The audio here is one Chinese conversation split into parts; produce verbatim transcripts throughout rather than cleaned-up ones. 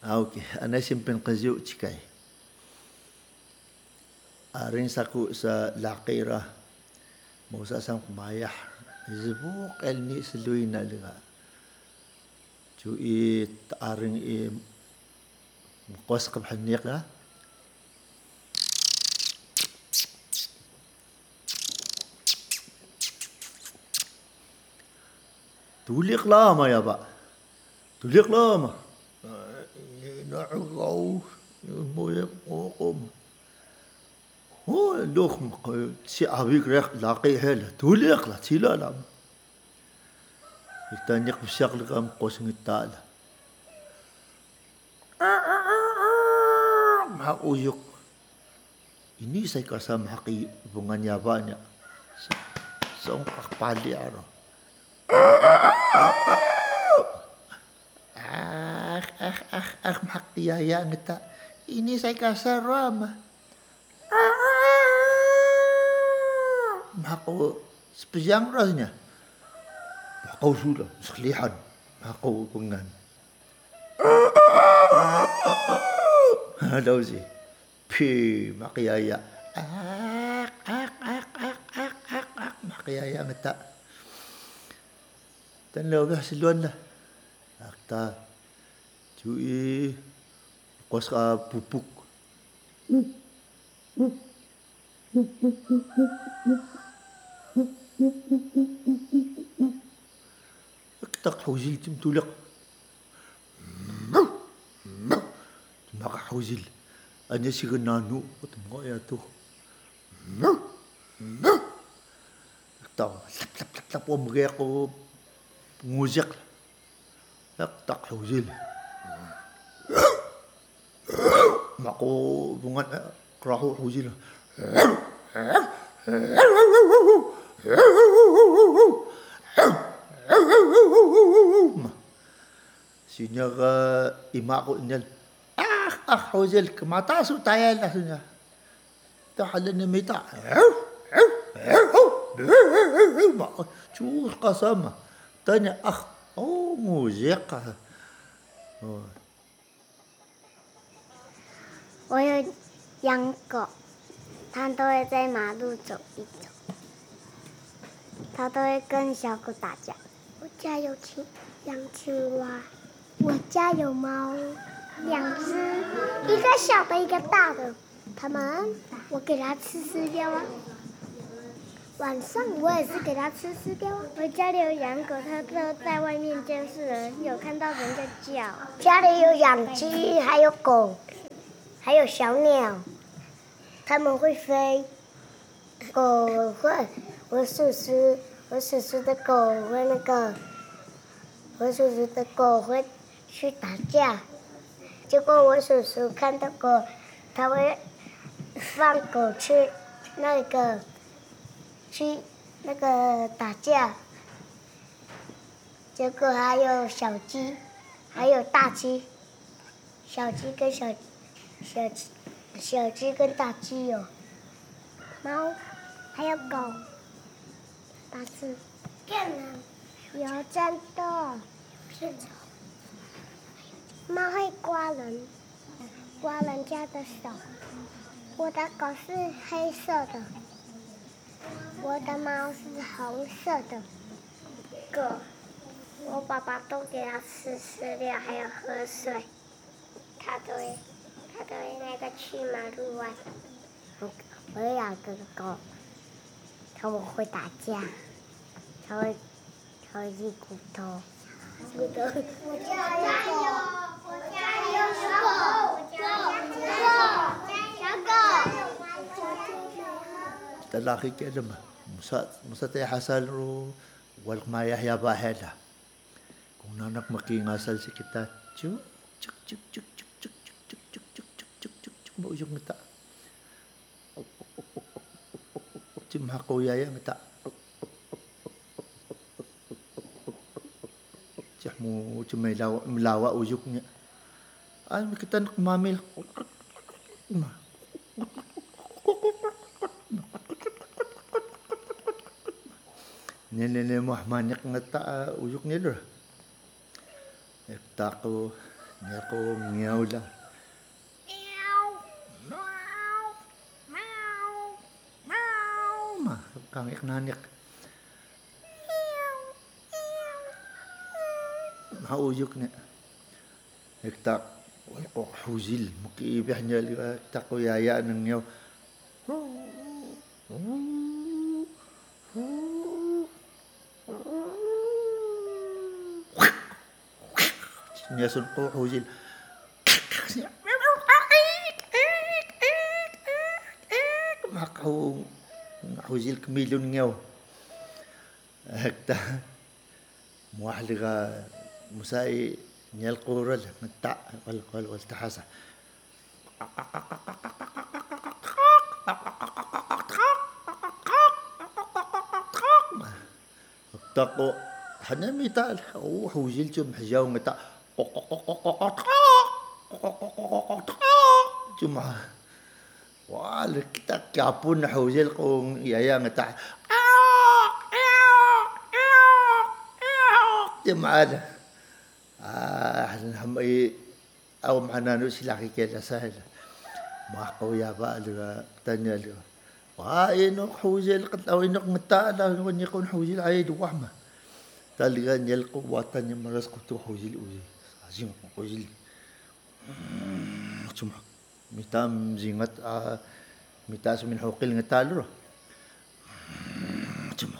Ah, okay. Anay simpen kaziyo chikay. Arin saku sa lakira. Mausa sang kumayah. Izbuk el ni seluy na liga. Chu i aring i mukos kabhanik ha. Tulik lama ya ba. Tulik lama. Na'agaw. Moyak mokom. Oh, look, si abig rek laki hela. Tulik la, sila lam. Itanyak bisyak likam kosong itala. Mauyok. Ini saya kasama haki bungan yabanya. Sa ang kakpali araw. Ah, ah, ah, ah, makiyaya ngita. Ini saya kasarama. Mako spesiang rasanya. Mako sudah sekalihan. Mako pengan. Daw si. Pi makiyaya. Ah, ah, ah, ah, ah, ah, ah, makiyaya ngita. Tanlaw ka siluan lah. Akta. Cui. Kos ka pupuk. Tak huzil tim tulak. Maka huzil. Anya si nanu tumgo ya tu. Tak lap lap lap lap om gaya ko nguzak. Tak tak huzil. Mako bungan kerahu huzil. Sinya ka ima ko inyal. Ah, ah, huzil kemata su tayal lah sinya. Tahalan ni mita. Cus kasama. Tanya ah, oh musik. Oh. 我有养狗，它都会在马路走一走，它都会跟小狗打架。我家有青养青蛙，我家有猫，两只，一个小的，一个大的。它们，我给它吃饲料啊。晚上我也是给它吃饲料啊。我家里有养狗，它都在外面监视人，有看到人在叫。家里有养鸡，还有狗。 还有小鸟，它们会飞。狗会，我叔叔，我叔叔的狗会那个，我叔叔的狗会去打架。结果我叔叔看到狗，他会放狗去那个，去那个打架。结果还有小鸡，还有大鸡，小鸡跟小。 小鸡、小鸡跟大鸡有猫，还有狗，八只。骗人？有真的。骗人。猫会刮人，刮人家的手。我的狗是黑色的，我的猫是红色的。狗，我爸爸都给它吃饲料，还有喝水，它都会。 它都会那个去马路外。我有两个狗，它们会打架，它会，它会踢骨头。骨头。我家有狗，我家有狗，我家有狗，小狗。 Talaki ka naman. Musa, musa tayo hasal ro. Walak mayahya ba hela. Kung nanak makingasal si kita. Chuk, chuk, chuk, chuk, chuk, chuk, chuk, chuk, chuk, chuk, chuk, chuk, chuk, chuk, mauyok ngita. Chim hakuyaya ngita. Chah mo chim may lawa, lawa uyok niya. Ay, kita nak mamil. Nene mo mahmanik ngita uyok niya lor. Ekta ko Ako meow lang. Ma, kang iknanik. Mauyok na. Iktak, wala ko huzil. Makiibih niya, iktak ko yaya ng meow. Niyasun ko huzil. Makaw huzil kamilyon ngaw. Hekta muahliga musai nyal qural mata wal wal wal tahasa. Tako hanamita oh huzil jum hajaw mata. Cuma wah kita kapun hujil kong yaya ngata cuma ada ah hamai aw manano sila kikela sahil makaw yaba luga tanya lu wah ino hujil kataw ino ngata la wanya kon hujil ay duwama talaga nyel ko watan yung maras ko to hujil uji azim ko hujil cuma mitam zingat a mitas min hukil ngatalo cuma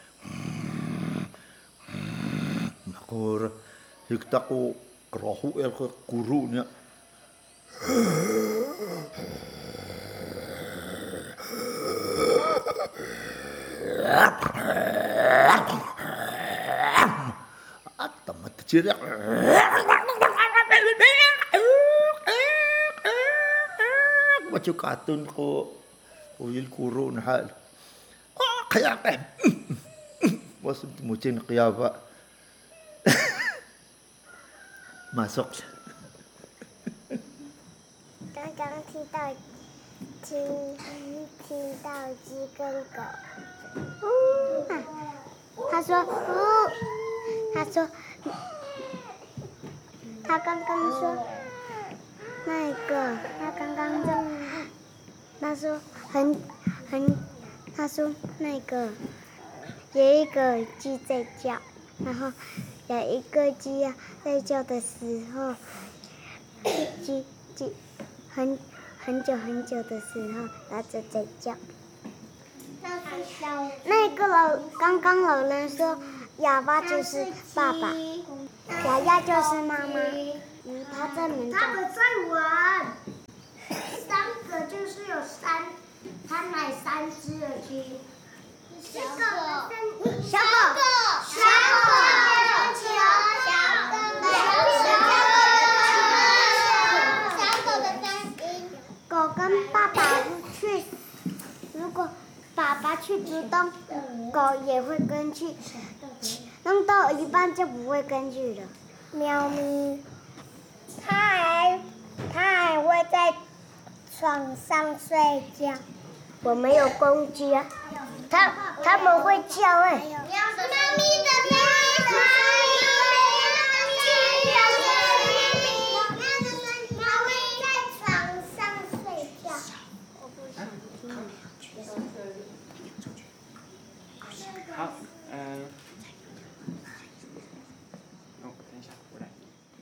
makor hikta ko krohu el ko kuru nya atamat cirak macam kartun ko uyil kuro na hal. Oh, kaya ka. Wasap mucin kaya ba? Masuk. 刚刚听到听听到鸡跟狗，呜、啊，他说呜、他说他刚刚说那个，他刚刚就他说很很，他说那个有一个鸡在叫，然后有一个鸡呀、在叫的时候，鸡鸡很很久很久的时候，它就在叫。那个老刚刚老人说，哑巴就是爸爸，雅雅就是妈妈，他在门上。 他们在玩，三个就是有三，他买三只的鸡。 小狗， 小狗，小狗，小狗，小狗的声音。 狗跟爸爸去，如果爸爸去主动，狗也会跟去，弄到一半就不会跟去了。喵咪，它还它还会在床上睡觉。我没有公鸡啊，它它们会叫哎、欸。 喵的